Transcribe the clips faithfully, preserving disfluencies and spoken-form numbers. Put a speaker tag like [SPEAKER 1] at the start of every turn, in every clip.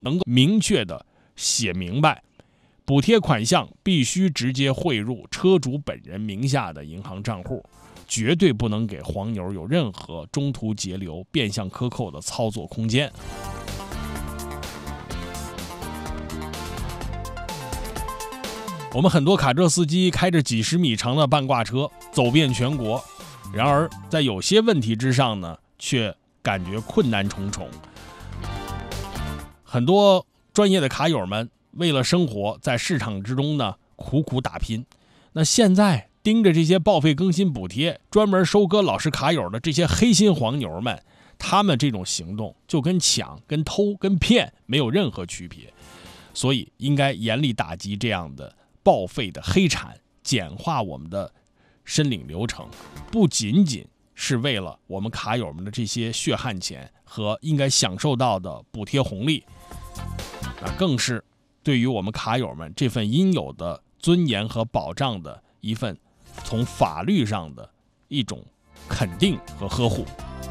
[SPEAKER 1] 能够明确的写明白，补贴款项必须直接汇入车主本人名下的银行账户，绝对不能给黄牛有任何中途截留、变相克扣的操作空间。我们很多卡车司机开着几十米长的半挂车走遍全国，然而在有些问题之上呢，却感觉困难重重。很多专业的卡友们为了生活，在市场之中呢苦苦打拼。那现在盯着这些报废更新补贴，专门收割老实卡友的这些黑心黄牛们，他们这种行动就跟抢、跟偷、跟骗没有任何区别，所以应该严厉打击这样的报废的黑产，简化我们的申领流程，不仅仅是为了我们卡友们的这些血汗钱和应该享受到的补贴红利，那更是对于我们卡友们这份应有的尊严和保障的一份从法律上的一种肯定和呵护。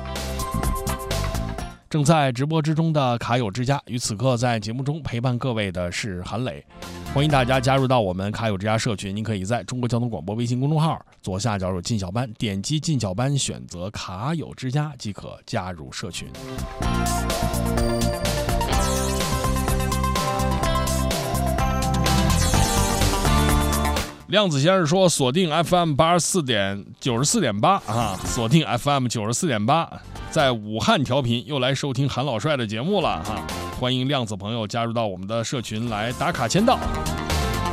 [SPEAKER 1] 正在直播之中的卡友之家，与此刻在节目中陪伴各位的是韩磊，欢迎大家加入到我们卡友之家社群。您可以在中国交通广播微信公众号左下角有进小班，点击进小班，选择卡友之家即可加入社群。量子先生说锁定 F M 八十四点九十四点八啊，锁定 F M 九十四点八，在武汉调频又来收听韩老帅的节目了哈，欢迎量子朋友加入到我们的社群来打卡签到。